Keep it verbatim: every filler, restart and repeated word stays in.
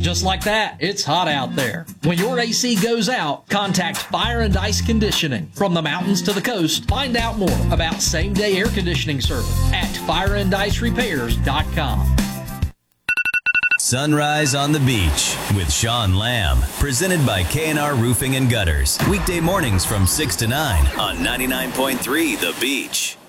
Just like that, it's hot out there. When your A C goes out, contact Fire and Ice Conditioning. From the mountains to the coast, find out more about same-day air conditioning service at fire and ice repairs dot com. Sunrise on the Beach with Sean Lamb, presented by K and R Roofing and Gutters. Weekday mornings from six to nine on ninety-nine point three The Beach.